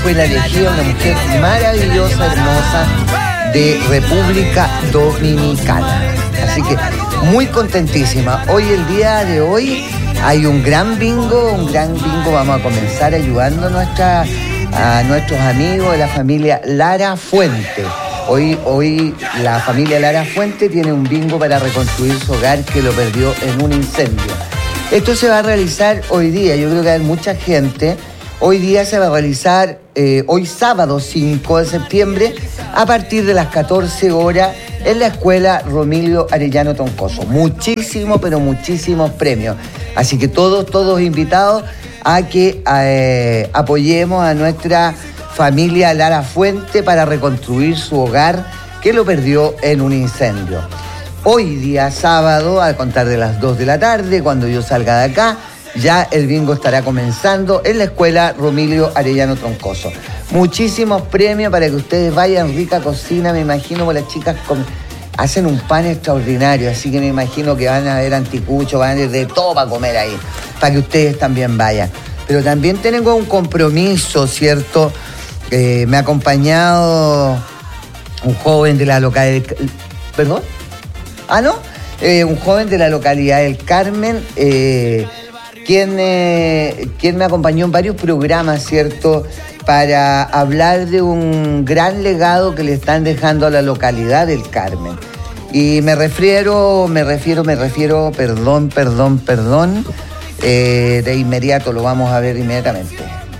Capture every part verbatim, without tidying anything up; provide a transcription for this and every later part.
fue la elegida una mujer maravillosa, hermosa, de República Dominicana. Así que muy contentísima. Hoy, el día de hoy, hay un gran bingo, un gran bingo. Vamos a comenzar ayudando a, nuestra, a nuestros amigos de la familia Lara Fuente. Hoy, hoy la familia Lara Fuente tiene un bingo para reconstruir su hogar que lo perdió en un incendio. Esto se va a realizar hoy día. Yo creo que hay mucha gente. Hoy día se va a realizar, eh, hoy sábado cinco de septiembre, a partir de las catorce horas, en la escuela Romilio Arellano Troncoso. Muchísimos, pero muchísimos premios. Así que todos, todos invitados a que eh, apoyemos a nuestra familia Lara Fuente para reconstruir su hogar que lo perdió en un incendio. Hoy día sábado, a contar de las dos de la tarde, cuando yo salga de acá, ya el bingo estará comenzando en la escuela Romilio Arellano Troncoso. Muchísimos premios para que ustedes vayan, rica cocina, me imagino, porque las chicas con, hacen un pan extraordinario, así que me imagino que van a haber anticuchos, van a haber de todo para comer ahí, para que ustedes también vayan. Pero también tengo un compromiso, ¿cierto? Eh, me ha acompañado un joven de la localidad... ¿Perdón? Ah, ¿no? Eh, un joven de la localidad del Carmen... Eh, Quien, eh, quien me acompañó en varios programas, ¿cierto?, para hablar de un gran legado que le están dejando a la localidad del Carmen. Y me refiero, me refiero, me refiero, perdón, perdón, perdón, eh, de inmediato, lo vamos a ver inmediatamente.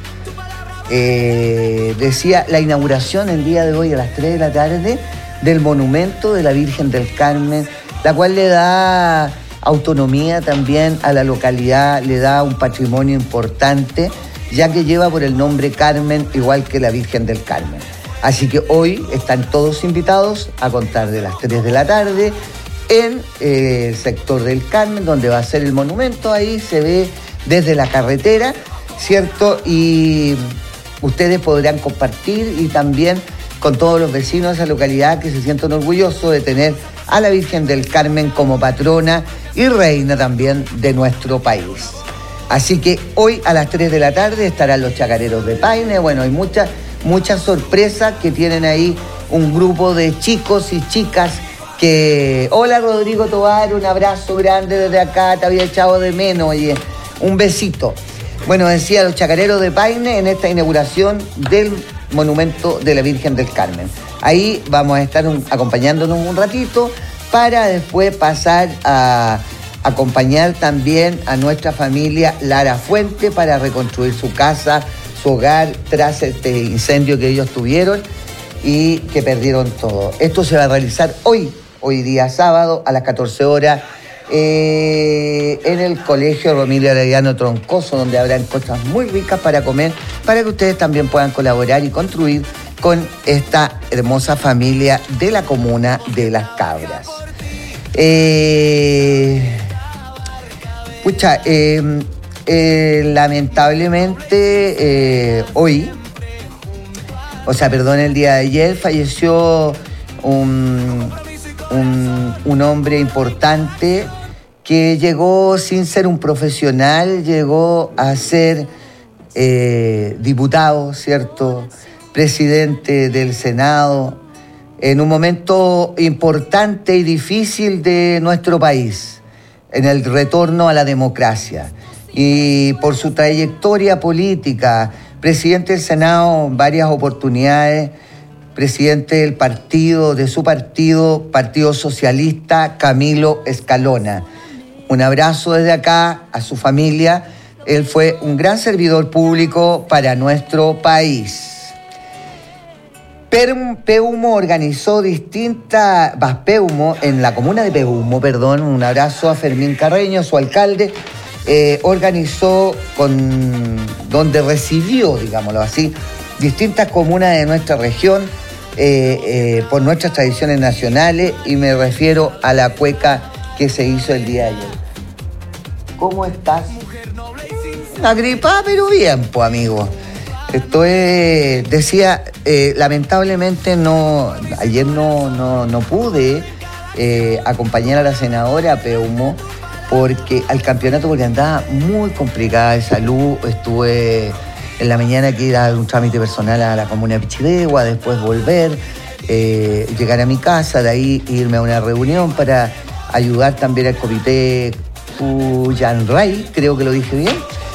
Eh, decía, la inauguración el día de hoy a las tres de la tarde del monumento de la Virgen del Carmen, la cual le da autonomía también a la localidad, le da un patrimonio importante, ya que lleva por el nombre Carmen, igual que la Virgen del Carmen. Así que hoy están todos invitados a contar de las tres de la tarde en eh, el sector del Carmen, donde va a ser el monumento. Ahí se ve desde la carretera, ¿cierto? Y ustedes podrán compartir y también con todos los vecinos de esa localidad que se sienten orgullosos de tener a la Virgen del Carmen como patrona y reina también de nuestro país. Así que hoy a las tres de la tarde estarán los chacareros de Paine. Bueno, hay muchas, muchas sorpresas que tienen ahí un grupo de chicos y chicas que... Hola Rodrigo Tobar, un abrazo grande desde acá, te había echado de menos, oye, un besito. Bueno, decía los chacareros de Paine en esta inauguración del monumento de la Virgen del Carmen. Ahí vamos a estar un, acompañándonos un ratito para después pasar a acompañar también a nuestra familia Lara Fuente para reconstruir su casa, su hogar tras este incendio que ellos tuvieron y que perdieron todo. Esto se va a realizar hoy, hoy día sábado a las catorce horas eh, en el Colegio Romilio Arellano Troncoso, donde habrán cosas muy ricas para comer, para que ustedes también puedan colaborar y construir con esta hermosa familia de la comuna de Las Cabras. Eh, pucha, eh, eh, lamentablemente eh, hoy, o sea, perdón, el día de ayer falleció un, un, un hombre importante que llegó sin ser un profesional, llegó a ser eh, diputado, ¿cierto?, presidente del Senado, en un momento importante y difícil de nuestro país, en el retorno a la democracia. Y por su trayectoria política, presidente del Senado en varias oportunidades, presidente del partido, de su partido, Partido Socialista, Camilo Escalona. Un abrazo desde acá a su familia. Él fue un gran servidor público para nuestro país. Peumo organizó distintas, Peumo, en la comuna de Peumo, perdón, un abrazo a Fermín Carreño, su alcalde, eh, organizó con, donde recibió, digámoslo así, distintas comunas de nuestra región eh, eh, por nuestras tradiciones nacionales, y me refiero a la cueca que se hizo el día de ayer. ¿Cómo estás? Una gripa, pero bien, pues, amigo. Esto es, decía, eh, lamentablemente no, ayer no, no, no pude eh, acompañar a la senadora Peumo porque al campeonato, porque andaba muy complicada de salud. Estuve en la mañana que ir a un trámite personal a la comuna de Pichidegua, después volver, eh, llegar a mi casa, de ahí irme a una reunión para ayudar también al comité Puyanray, creo que lo dije bien,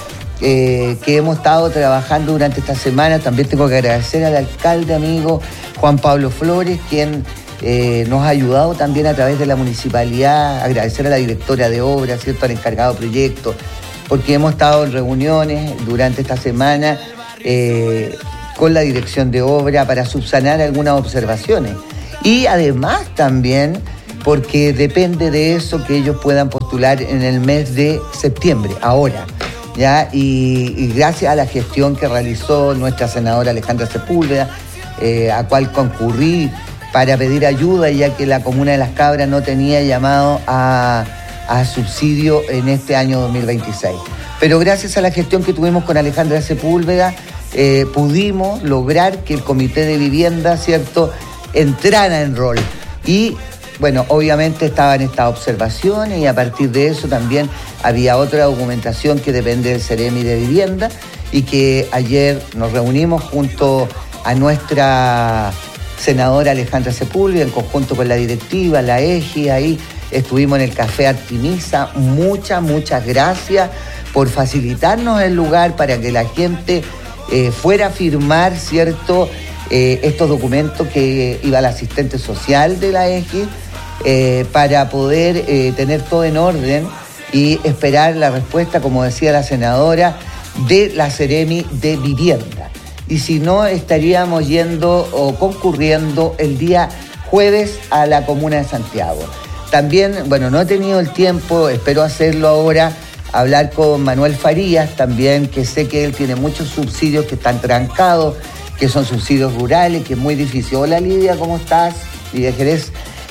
eh, que hemos estado trabajando durante esta semana. También tengo que agradecer al alcalde amigo Juan Pablo Flores, quien eh, nos ha ayudado también a través de la municipalidad, agradecer a la directora de obras, ¿cierto?, al encargado de proyectos, porque hemos estado en reuniones durante esta semana eh, con la dirección de obra para subsanar algunas observaciones. Y además también porque depende de eso que ellos puedan postular en el mes de septiembre, ahora, ¿ya? Y, y gracias a la gestión que realizó nuestra senadora Alejandra Sepúlveda, eh, a cual concurrí para pedir ayuda, ya que la comuna de Las Cabras no tenía llamado a, a subsidio en este año dos mil veintiséis. Pero gracias a la gestión que tuvimos con Alejandra Sepúlveda, eh, pudimos lograr que el Comité de Vivienda, ¿cierto?, entrara en rol. Y bueno, obviamente estaban estas observaciones y a partir de eso también había otra documentación que depende del Ceremi de Vivienda y que ayer nos reunimos junto a nuestra senadora Alejandra Sepúlveda en conjunto con la directiva, la E G I, ahí estuvimos en el Café Artemisa. Muchas, muchas gracias por facilitarnos el lugar para que la gente eh, fuera a firmar, ¿cierto?, eh, estos documentos que iba el asistente social de la E G I, Eh, para poder eh, tener todo en orden y esperar la respuesta, como decía la senadora, de la Ceremi de Vivienda. Y si no, estaríamos yendo o concurriendo el día jueves a la comuna de Santiago. También, bueno, no he tenido el tiempo, espero hacerlo ahora, hablar con Manuel Farías también, que sé que él tiene muchos subsidios que están trancados, que son subsidios rurales, que es muy difícil. Hola Lidia, ¿cómo estás? Lidia Jerez.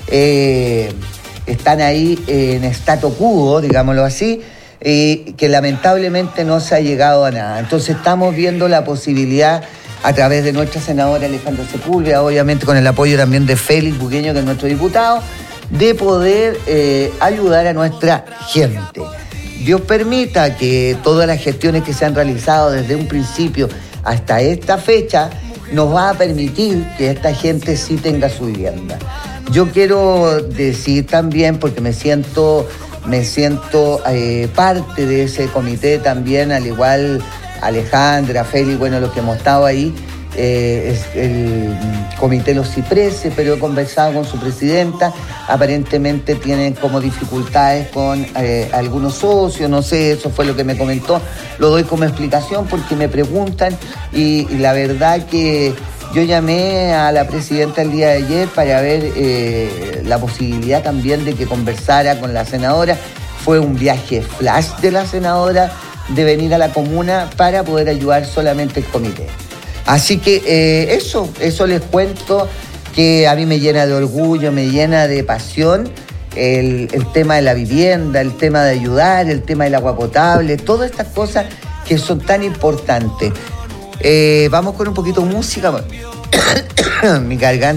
Eh, están ahí en statu quo, digámoslo así, eh, que lamentablemente no se ha llegado a nada. Entonces estamos viendo la posibilidad a través de nuestra senadora Alejandra Sepúlveda, obviamente con el apoyo también de Félix Bugueño, que es nuestro diputado, de poder eh, ayudar a nuestra gente. Dios permita que todas las gestiones que se han realizado desde un principio hasta esta fecha nos va a permitir que esta gente sí tenga su vivienda. Yo quiero decir también, porque me siento, me siento eh, parte de ese comité también, al igual Alejandra, Félix, bueno, los que hemos estado ahí, eh, es el comité Los Cipreses, pero he conversado con su presidenta, aparentemente tienen como dificultades con eh, algunos socios, no sé, eso fue lo que me comentó, lo doy como explicación porque me preguntan y, y la verdad que yo llamé a la presidenta el día de ayer para ver eh, la posibilidad también de que conversara con la senadora. Fue un viaje flash de la senadora de venir a la comuna para poder ayudar solamente el comité. Así que eh, eso, eso les cuento, que a mí me llena de orgullo, me llena de pasión el, el tema de la vivienda, el tema de ayudar, el tema del agua potable, todas estas cosas que son tan importantes. Eh, vamos con un poquito de música. Mi garganta